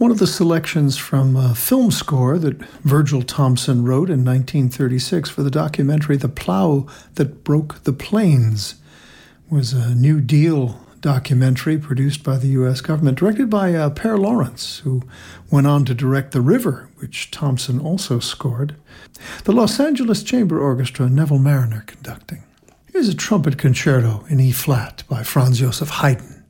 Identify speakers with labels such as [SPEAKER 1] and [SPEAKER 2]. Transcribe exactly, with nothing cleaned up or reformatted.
[SPEAKER 1] One of the selections from a film score that Virgil Thomson wrote in nineteen thirty-six for the documentary The Plow That Broke the Plains was a New Deal documentary produced by the U S government, directed by uh, Per Lawrence, who went on to direct The River, which Thomson also scored. The Los Angeles Chamber Orchestra, Neville Marriner conducting. Here's a trumpet concerto in E-flat by Franz Joseph Haydn.